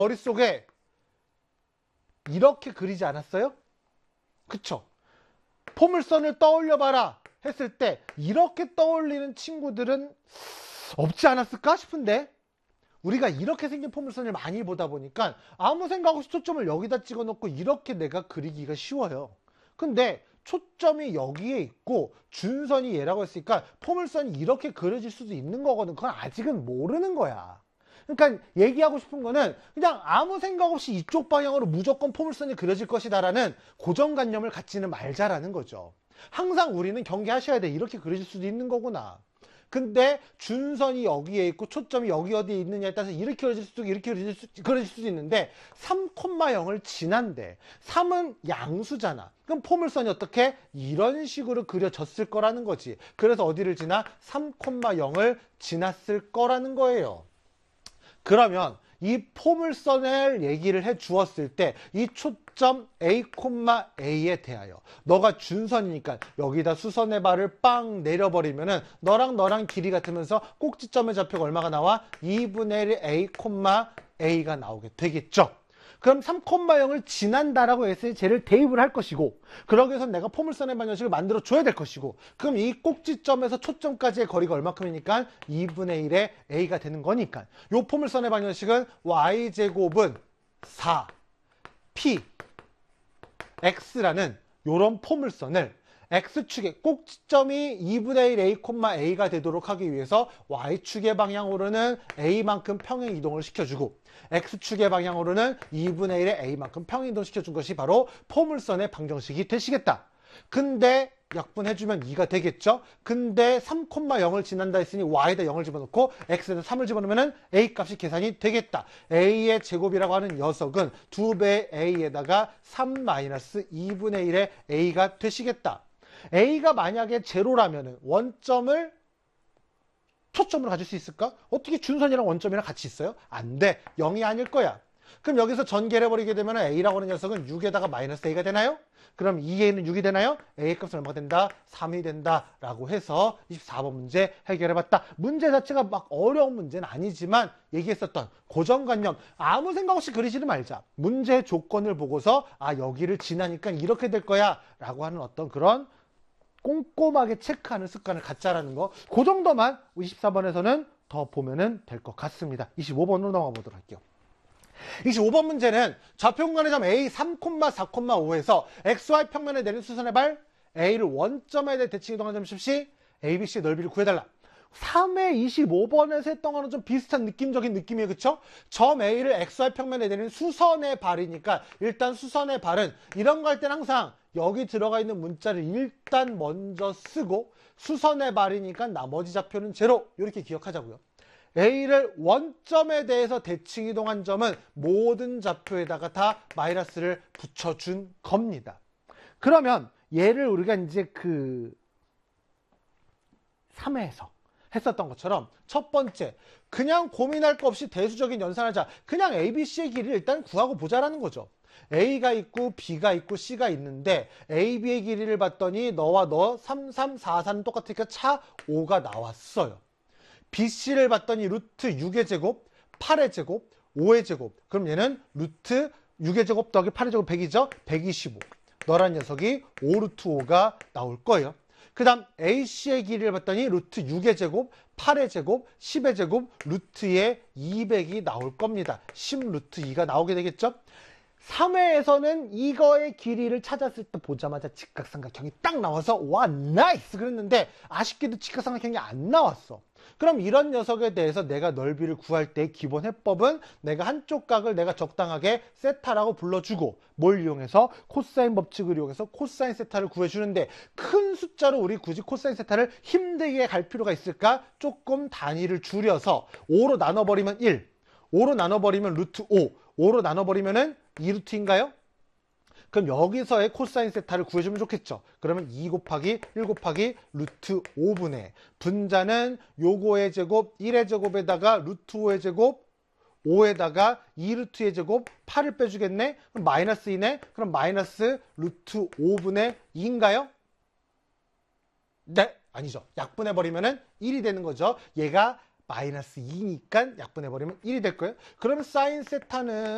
머릿속에 이렇게 그리지 않았어요? 그쵸? 포물선을 떠올려봐라 했을 때 이렇게 떠올리는 친구들은 없지 않았을까 싶은데, 우리가 이렇게 생긴 포물선을 많이 보다 보니까 아무 생각 없이 초점을 여기다 찍어놓고 이렇게 내가 그리기가 쉬워요. 근데 초점이 여기에 있고 준선이 얘라고 했으니까 포물선이 이렇게 그려질 수도 있는 거거든. 그건 아직은 모르는 거야. 그러니까 얘기하고 싶은 거는 그냥 아무 생각 없이 이쪽 방향으로 무조건 포물선이 그려질 것이다라는 고정관념을 갖지는 말자라는 거죠. 항상 우리는 경계하셔야 돼. 이렇게 그려질 수도 있는 거구나. 근데 준선이 여기에 있고 초점이 여기 어디에 있느냐에 따라서 이렇게 그려질 수도 있고 이렇게 그려질 수도 있는데 3,0을 지난데 3은 양수잖아. 그럼 포물선이 어떻게? 이런 식으로 그려졌을 거라는 거지. 그래서 어디를 지나? 3,0을 지났을 거라는 거예요. 그러면 이 포물선을 얘기를 해 주었을 때 이 초점 A,A에 대하여 너가 준선이니까 여기다 수선의 발을 빵 내려버리면은 너랑 길이 같으면서 꼭지점의 좌표가 얼마가 나와? 2분의 1 A,A가 나오게 되겠죠. 그럼 3,0을 지난다라고 했으니 쟤를 대입을 할 것이고, 그러기 위해서 내가 포물선의 방정식을 만들어 줘야 될 것이고, 그럼 이 꼭지점에서 초점까지의 거리가 얼마큼이니까 2분의 1의 A가 되는 거니까 요 포물선의 방정식은 Y제곱은 4 P X라는 요런 포물선을 X축의 꼭지점이 2분의 1 A,A가 되도록 하기 위해서 Y축의 방향으로는 A만큼 평행 이동을 시켜주고 X축의 방향으로는 2분의 1의 A만큼 평행 이동 시켜준 것이 바로 포물선의 방정식이 되시겠다. 근데 약분해주면 2가 되겠죠. 근데 3,0을 지난다 했으니 Y에다 0을 집어넣고 X에다 3을 집어넣으면 A 값이 계산이 되겠다. A의 제곱이라고 하는 녀석은 2배의 A에다가 3-2분의 1의 A가 되시겠다. A가 만약에 제로라면 원점을 초점으로 가질 수 있을까? 어떻게 준선이랑 원점이랑 같이 있어요? 안 돼. 0이 아닐 거야. 그럼 여기서 전개를 해버리게 되면 A라고 하는 녀석은 6에다가 마이너스 A가 되나요? 그럼 2A는 6이 되나요? A 값은 얼마가 된다? 3이 된다. 라고 해서 24번 문제 해결해봤다. 문제 자체가 막 어려운 문제는 아니지만 얘기했었던 고정관념 아무 생각 없이 그리지는 말자. 문제 조건을 보고서 아 여기를 지나니까 이렇게 될 거야 라고 하는 어떤 그런 꼼꼼하게 체크하는 습관을 갖자라는 거, 그 정도만 24번에서는 더 보면은 될 것 같습니다. 25번으로 넘어가 보도록 할게요. 25번 문제는 좌표 공간의 점 A 3,4,5에서 XY 평면에 내린 수선의 발 A를 원점에 대해 대칭 이동한 점 시 ABC의 넓이를 구해달라. 3회 25번에서 했던 거는 좀 비슷한 느낌적인 느낌이에요. 그쵸? 점 A를 XY 평면에 내린 수선의 발이니까 일단 수선의 발은 이런 거 할 때는 항상 여기 들어가 있는 문자를 일단 먼저 쓰고 수선의 발이니까 나머지 좌표는 제로 이렇게 기억하자고요. A를 원점에 대해서 대칭 이동한 점은 모든 좌표에다가 다 마이너스를 붙여준 겁니다. 그러면 얘를 우리가 이제 그 3회에서 했었던 것처럼 첫 번째, 그냥 고민할 거 없이 대수적인 연산하자. 그냥 ABC의 길이를 일단 구하고 보자라는 거죠. A가 있고 B가 있고 C가 있는데 A, B의 길이를 봤더니 너와 너 3, 3, 4, 4는 똑같으니까 차 5가 나왔어요. BC를 봤더니 루트 6의 제곱, 8의 제곱, 5의 제곱. 그럼 얘는 루트 6의 제곱 더하기 8의 제곱 100이죠? 125. 너란 녀석이 5 루트 5가 나올 거예요. 그 다음 AC의 길이를 봤더니 루트 6의 제곱, 8의 제곱, 10의 제곱, 루트의 200이 나올 겁니다. 10 루트 2가 나오게 되겠죠? 3회에서는 이거의 길이를 찾았을 때 보자마자 직각삼각형이 딱 나와서 와 나이스 그랬는데 아쉽게도 직각삼각형이 안 나왔어. 그럼 이런 녀석에 대해서 내가 넓이를 구할 때 기본 해법은 내가 한쪽 각을 내가 적당하게 세타라고 불러주고 뭘 이용해서 코사인 법칙을 이용해서 코사인 세타를 구해주는데 큰 숫자로 우리 굳이 코사인 세타를 힘들게 갈 필요가 있을까? 조금 단위를 줄여서 5로 나눠버리면 1, 5로 나눠버리면 루트 5, 5로 나눠버리면은 2루트인가요? 그럼 여기서의 코사인 세타를 구해주면 좋겠죠. 그러면 2 곱하기 1 곱하기 루트 5분의 분자는 요거의 제곱 1의 제곱에다가 루트 5의 제곱 5에다가 2루트의 제곱 8을 빼주겠네. 그럼 마이너스 2네. 그럼 마이너스 루트 5분의 2인가요? 네, 아니죠. 약분해버리면 1이 되는 거죠. 얘가 마이너스 2니까 약분해버리면 1이 될 거예요. 그러면 사인 세타는